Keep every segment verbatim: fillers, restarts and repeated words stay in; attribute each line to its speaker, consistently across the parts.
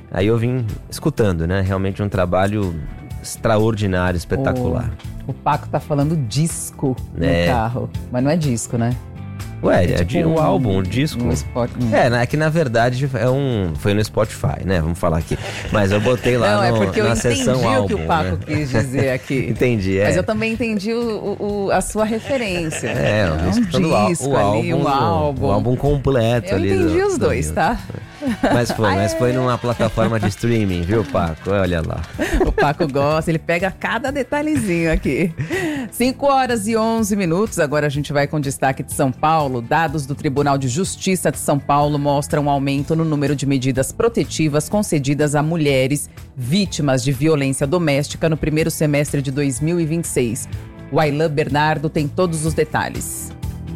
Speaker 1: Aí eu vim escutando, né? Realmente um trabalho extraordinário, espetacular.
Speaker 2: O, o Paco tá falando disco
Speaker 1: É.
Speaker 2: no carro, mas não é disco, né?
Speaker 1: Ué,
Speaker 2: É
Speaker 1: é,
Speaker 2: tipo
Speaker 1: de um
Speaker 2: um-
Speaker 1: álbum, um disco.
Speaker 2: Um spot, um-
Speaker 1: É, né, que na verdade é um, foi no Spotify, né? Vamos falar aqui. Mas eu botei lá
Speaker 2: Não, é
Speaker 1: no,
Speaker 2: porque eu
Speaker 1: na
Speaker 2: entendi
Speaker 1: seção
Speaker 2: o
Speaker 1: álbum.
Speaker 2: que o Paco
Speaker 1: né?
Speaker 2: quis dizer aqui.
Speaker 1: Entendi, é.
Speaker 2: Mas eu também entendi o, o- o- a sua referência.
Speaker 1: É, eu vim
Speaker 2: um
Speaker 1: escutando o ál-
Speaker 2: disco
Speaker 1: o
Speaker 2: ali,
Speaker 1: álbum,
Speaker 2: um álbum.
Speaker 1: O álbum completo
Speaker 2: Eu
Speaker 1: ali.
Speaker 2: entendi
Speaker 1: do-
Speaker 2: os
Speaker 1: do
Speaker 2: dois,
Speaker 1: Milton.
Speaker 2: tá?
Speaker 1: Mas foi, mas foi numa plataforma de streaming, viu, Paco? Olha lá.
Speaker 2: O Paco gosta, ele pega cada detalhezinho aqui. cinco horas e onze minutos, agora a gente vai com destaque de São Paulo. Dados do Tribunal de Justiça de São Paulo mostram um aumento no número de medidas protetivas concedidas a mulheres vítimas de violência doméstica no primeiro semestre de dois mil e vinte e seis. O Ailan Bernardo tem todos os detalhes.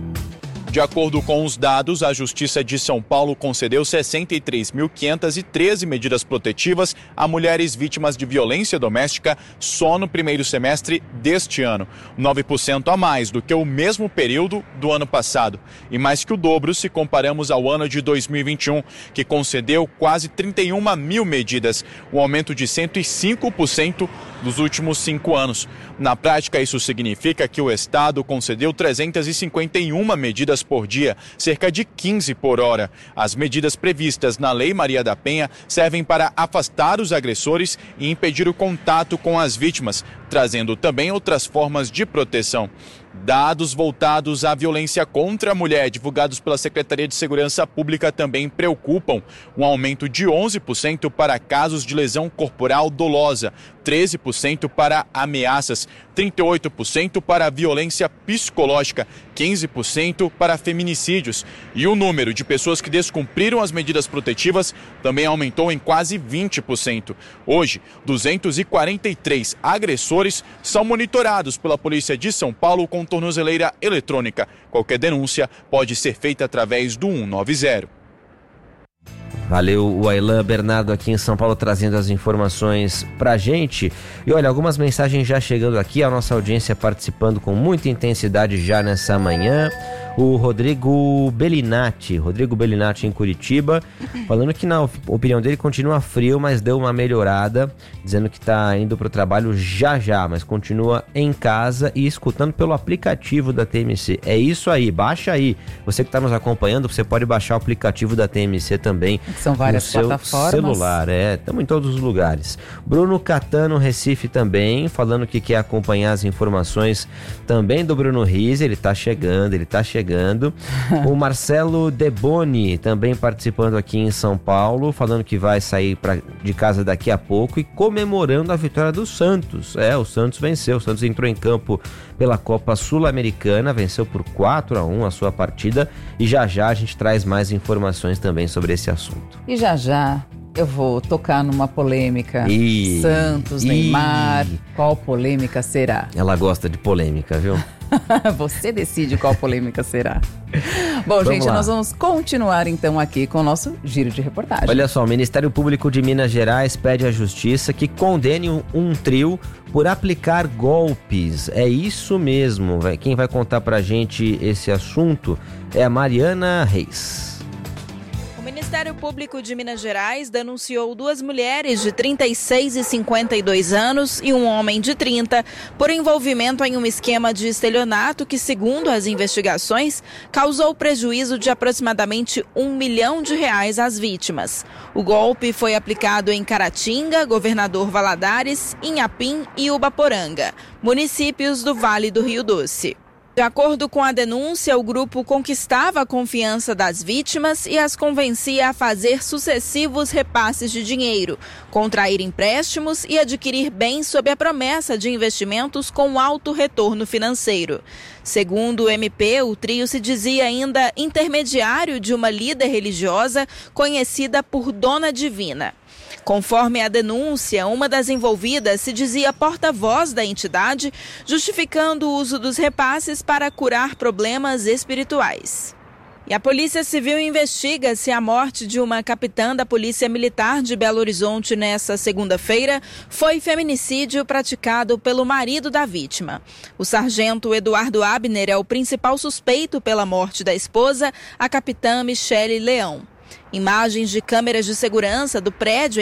Speaker 3: De acordo com os dados, a Justiça de São Paulo concedeu sessenta e três mil quinhentas e treze medidas protetivas a mulheres vítimas de violência doméstica só no primeiro semestre deste ano, nove por cento a mais do que o mesmo período do ano passado e mais que o dobro se comparamos ao ano de dois mil e vinte e um, que concedeu quase trinta e uma mil medidas, um aumento de cento e cinco por cento dos últimos cinco anos. Na prática, isso significa que o Estado concedeu trezentas e cinquenta e uma medidas por dia, cerca de quinze por hora. As medidas previstas na Lei Maria da Penha servem para afastar os agressores e impedir o contato com as vítimas, trazendo também outras formas de proteção. Dados voltados à violência contra a mulher, divulgados pela Secretaria de Segurança Pública, também preocupam. Um aumento de onze por cento para casos de lesão corporal dolosa, treze por cento para ameaças, trinta e oito por cento para violência psicológica, quinze por cento para feminicídios. E o número de pessoas que descumpriram as medidas protetivas também aumentou em quase vinte por cento. Hoje, duzentos e quarenta e três agressores são monitorados pela Polícia de São Paulo com tornozeleira eletrônica. Qualquer denúncia pode ser feita através do cento e noventa.
Speaker 1: Valeu, o Ailan Bernardo aqui em São Paulo trazendo as informações pra gente. E olha, algumas mensagens já chegando aqui, a nossa audiência participando com muita intensidade já nessa manhã. O Rodrigo Bellinati, Rodrigo Bellinati em Curitiba, falando que na opinião dele continua frio, mas deu uma melhorada, dizendo que tá indo pro trabalho já já, mas continua em casa e escutando pelo aplicativo da T M C. É isso aí, baixa aí. Você que tá nos acompanhando, você pode baixar o aplicativo da T M C também.
Speaker 2: São várias
Speaker 1: no seu
Speaker 2: plataformas.
Speaker 1: celular, é, estamos em todos os lugares. Bruno Catano, Recife também, falando que quer acompanhar as informações também do Bruno Rizzi, ele tá chegando, ele tá chegando. O Marcelo Deboni também participando aqui em São Paulo, falando que vai sair pra, de casa daqui a pouco e comemorando a vitória do Santos. É, o Santos venceu, o Santos entrou em campo pela Copa Sul-Americana, venceu por quatro a um a sua partida e já já a gente traz mais informações também sobre esse assunto.
Speaker 2: E já já eu vou tocar numa polêmica.
Speaker 1: Ih,
Speaker 2: Santos,
Speaker 1: ih.
Speaker 2: Neymar, qual polêmica será?
Speaker 1: Ela gosta de polêmica, viu?
Speaker 2: Você decide qual polêmica será. Bom,
Speaker 1: Vamos
Speaker 2: gente,
Speaker 1: lá.
Speaker 2: nós vamos continuar então aqui com o nosso giro de reportagem.
Speaker 1: Olha só, o Ministério Público de Minas Gerais pede à Justiça que condene um, um trio por aplicar golpes. É isso mesmo. Vai. Quem vai contar pra gente esse assunto é a Mariana Reis.
Speaker 4: O Ministério Público de Minas Gerais denunciou duas mulheres de trinta e seis e cinquenta e dois anos e um homem de trinta por envolvimento em um esquema de estelionato que, segundo as investigações, causou prejuízo de aproximadamente um milhão de reais às vítimas. O golpe foi aplicado em Caratinga, Governador Valadares, Inhapim e Ubaporanga, municípios do Vale do Rio Doce. De acordo com a denúncia, o grupo conquistava a confiança das vítimas e as convencia a fazer sucessivos repasses de dinheiro, contrair empréstimos e adquirir bens sob a promessa de investimentos com alto retorno financeiro. Segundo o M P, o trio se dizia ainda intermediário de uma líder religiosa conhecida por Dona Divina. Conforme a denúncia, uma das envolvidas se dizia porta-voz da entidade, justificando o uso dos repasses para curar problemas espirituais. E a Polícia Civil investiga se a morte de uma capitã da Polícia Militar de Belo Horizonte nesta segunda-feira foi feminicídio praticado pelo marido da vítima. O sargento Eduardo Abner é o principal suspeito pela morte da esposa, a capitã Michele Leão. Imagens de câmeras de segurança do prédio